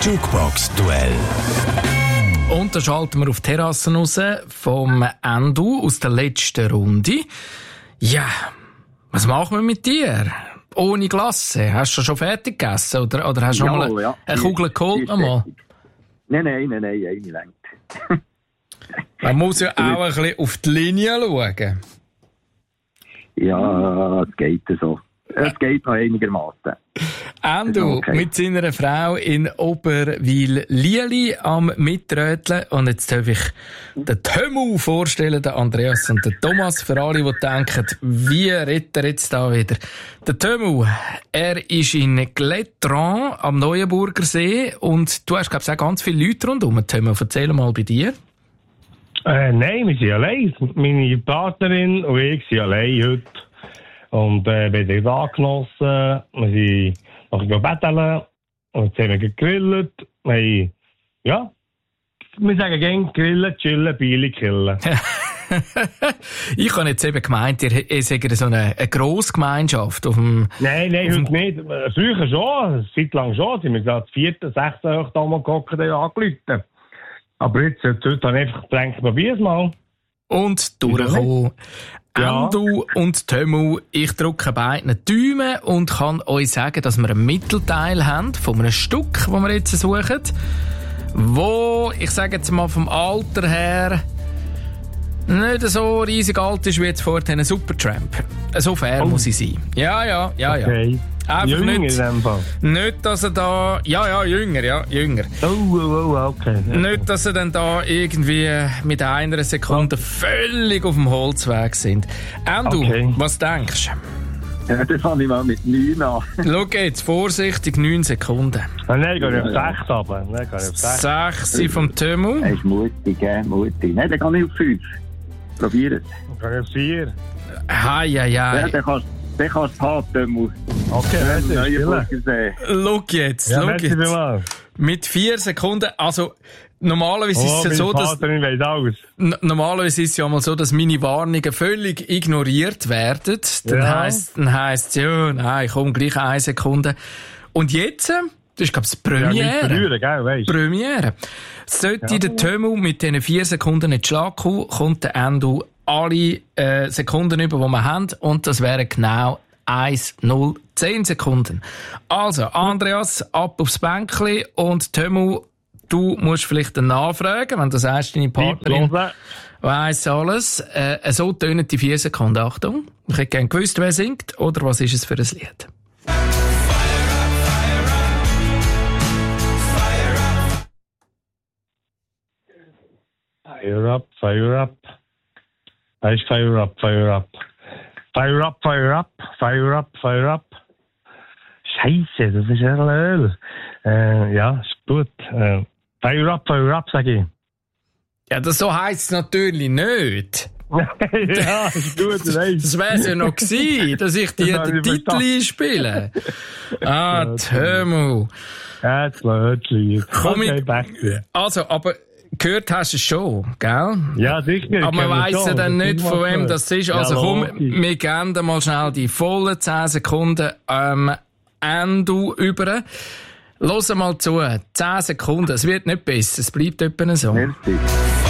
Jukebox-Duell. Und da schalten wir auf die Terrasse raus vom Endu aus der letzten Runde. Ja, was machen wir mit dir? Ohne Glasse. Hast du schon fertig gegessen? Oder hast du noch mal eine Kugel geholt? Nein, eine längt. Man muss ja auch ein bisschen auf die Linie schauen. Ja, es geht so. Es geht noch einigermaßen. Endu mit seiner Frau in Oberwil-Lieli am Mitröteln. Und jetzt darf ich den Tömu vorstellen, den Andreas und den Thomas. Für alle, die denken, wie redet er jetzt da wieder? Der Tömu, er ist in Gletran am Neuenburger See. Und du hast, glaube ich, auch ganz viele Leute rundherum. Tömu, erzähl mal bei dir. Nein, wir sind allein. Meine Partnerin und ich sind allein heute. Und wir haben den Tag genossen. Wir sind noch betteln. Und jetzt haben wir gegrillt. Wir sagen gerne grillen, chillen, Biele killen. Ich habe jetzt eben gemeint, ihr seid so eine Grossgemeinschaft auf dem... Nein, heute nicht. Früher schon, eine Zeit lang schon. Sind wir gerade 4., 6. Oktober gehockt und angerufen. Aber jetzt habe ich einfach gedacht, probier's mal. Und durchkommen. Ja. Endu und Tömu, ich drücke beiden Daumen und kann euch sagen, dass wir einen Mittelteil haben von einem Stück, das wir jetzt suchen, wo, ich sage jetzt mal vom Alter her, nicht so riesig alt ist wie jetzt vorhin ein Supertramp. So fair muss ich sein. Ja. Okay. Einfach jünger nicht, in dem Fall. Nicht, dass er da... Ja, jünger. Okay. Nicht, dass er dann da irgendwie mit einer Sekunde völlig auf dem Holzweg sind. Endu, was denkst du? Ja, das fange ich mal mit 9 an. Schau jetzt, vorsichtig, 9 Sekunden. Nein, gehe ich auf 6 runter. 6 vom Tömu. Er ist mutig. Nein, dann kann ich auf 5. Probier es. Dann gehe ich auf 4. Ja, dann kannst du haben. Okay, schau jetzt. Mit 4 Sekunden, also normalerweise ist es ja so, dass... Normalerweise ist es ja mal so, dass meine Warnungen völlig ignoriert werden. Dann heisst ja, nein, komm, gleich 1 Sekunde. Und jetzt... Das ist, glaube ich, das Premiere. Sollte der Tömu mit diesen 4 Sekunden nicht Schlag kommen, kommt der Endu alle Sekunden über, die wir haben. Und das wären genau 10 Sekunden. Also, Andreas, ab aufs Bänkli. Und Tömu, du musst vielleicht nachfragen, wenn du sagst, deine Partnerin weiss alles. So tönen die 4 Sekunden. Achtung. Ich hätte gerne gewusst, wer singt oder was ist es für ein Lied. Fire up. Fire up. Scheiße, das ist ja Öl. Ja, ist gut. Fire up, sag ich. Ja, das so heisst es natürlich nicht. Ja, ist gut. Das wär's ja noch gewesen, dass ich dir den Titel einspiele. Tömu. Ja, das Lied. Also, aber gehört hast du es schon, gell? Ja, sicher. Aber man weiss ja dann nicht, von wem das ist. Also komm, wir geben mal schnell die vollen 10 Sekunden Endu über. Hör mal zu. 10 Sekunden. Es wird nicht besser. Es bleibt etwa so. Merci.